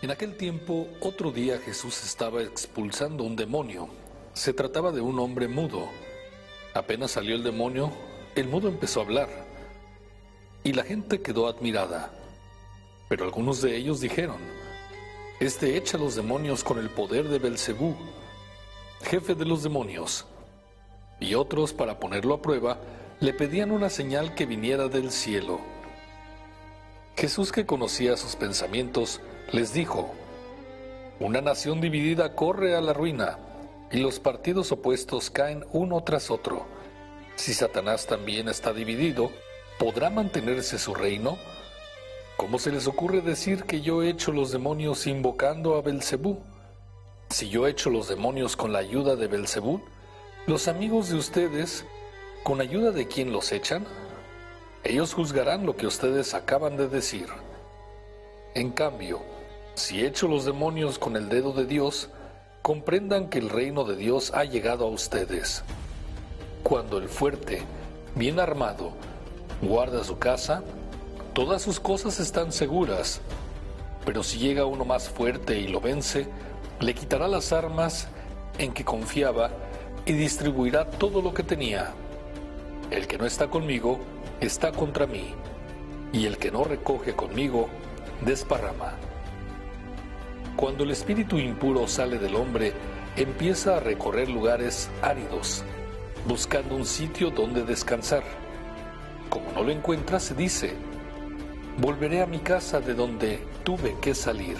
En aquel tiempo, otro día Jesús estaba expulsando un demonio. Se trataba de un hombre mudo. Apenas salió el demonio, el mudo empezó a hablar, y la gente quedó admirada. Pero algunos de ellos dijeron: Este echa los demonios con el poder de Belcebú, jefe de los demonios. Y otros, para ponerlo a prueba, le pedían una señal que viniera del cielo. Jesús, que conocía sus pensamientos, les dijo: Una nación dividida corre a la ruina, y los partidos opuestos caen uno tras otro. Si Satanás también está dividido, ¿podrá mantenerse su reino? ¿Cómo se les ocurre decir que yo echo los demonios invocando a Belcebú? Si yo echo los demonios con la ayuda de Belcebú, los amigos de ustedes, ¿con ayuda de quién los echan? Ellos juzgarán lo que ustedes acaban de decir. En cambio, si echo los demonios con el dedo de Dios, comprendan que el reino de Dios ha llegado a ustedes. Cuando el fuerte, bien armado, guarda su casa, todas sus cosas están seguras. Pero si llega uno más fuerte y lo vence, le quitará las armas en que confiaba y distribuirá todo lo que tenía. El que no está conmigo está contra mí, y el que no recoge conmigo desparrama. Cuando el espíritu impuro sale del hombre, empieza a recorrer lugares áridos, buscando un sitio donde descansar. Como no lo encuentra, se dice: Volveré a mi casa de donde tuve que salir.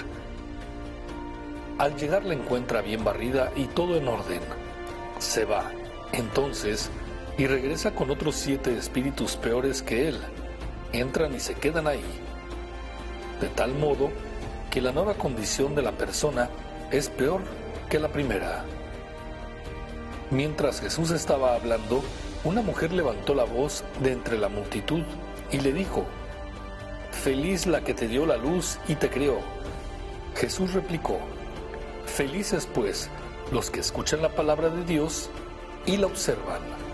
Al llegar la encuentra bien barrida y todo en orden. Se va, entonces, y regresa con otros 7 espíritus peores que él. Entran y se quedan ahí. De tal modo que la nueva condición de la persona es peor que la primera. Mientras Jesús estaba hablando, una mujer levantó la voz de entre la multitud y le dijo: Feliz la que te dio la luz y te crió. Jesús replicó: Felices pues los que escuchan la palabra de Dios y la observan.